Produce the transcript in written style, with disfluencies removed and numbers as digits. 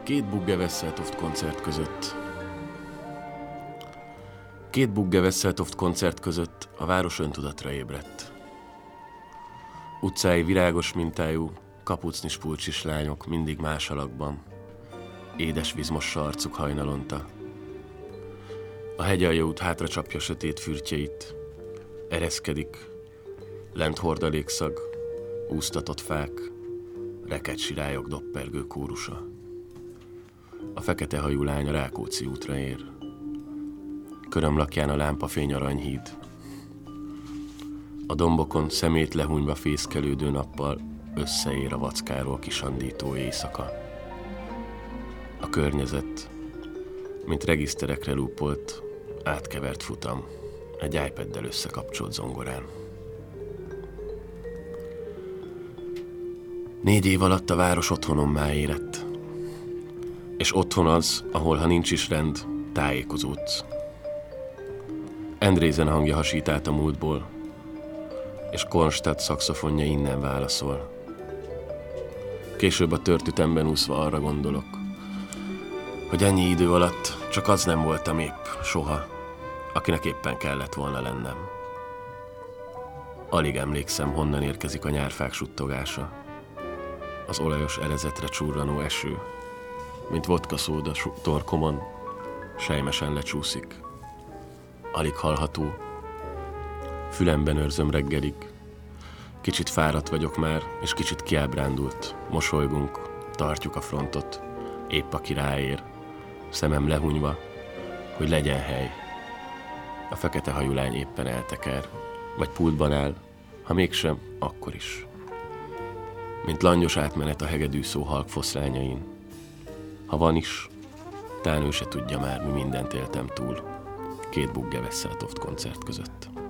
Két Bugge Wesseltoft koncert között. Két Bugge Wesseltoft koncert között a város öntudatra ébredt. Utcái virágos mintájú, kapucnis pulcsis lányok mindig más alakban. Édes vízmossa arcuk hajnalonta. A hegyalja út hátra csapja sötét fürtjeit. Ereszkedik, lent hordalékszag, úsztatott fák, reket sirályok doppergő kórusa. A fekete hajú lány a Rákóczi útra ér. Körömlakján a lámpafény aranyhíd. A dombokon szemét lehunyva fészkelődő nappal összeér a vackáról kisandító éjszaka. A környezet, mint regiszterekre lúpolt, átkevert futam egy iPaddel összekapcsolt zongorán. 4 év alatt a város otthonommá érett. És otthon az, ahol ha nincs is rend, tájékozódsz. Endrézen hangja hasít át a múltból, és Kornstadt szaxofonja innen válaszol. Később a tört ütemben úszva arra gondolok, hogy ennyi idő alatt csak az nem voltam épp soha, akinek éppen kellett volna lennem. Alig emlékszem, honnan érkezik a nyárfák suttogása, az olajos erezetre csurranó eső, mint vodkaszóda torkomon, sejmesen lecsúszik. Alig hallható, fülemben őrzöm reggelig. Kicsit fáradt vagyok már, és kicsit kiábrándult. Mosolygunk, tartjuk a frontot, épp aki ráér, szemem lehunyva, hogy legyen hely. A fekete hajú lány éppen elteker, vagy pultban áll, ha mégsem, akkor is. Mint langyos átmenet a hegedűszó halk foszlányain. Ha van is, tán ő se tudja már, mi mindent éltem túl. Két Bugge Wesseltoft koncert között.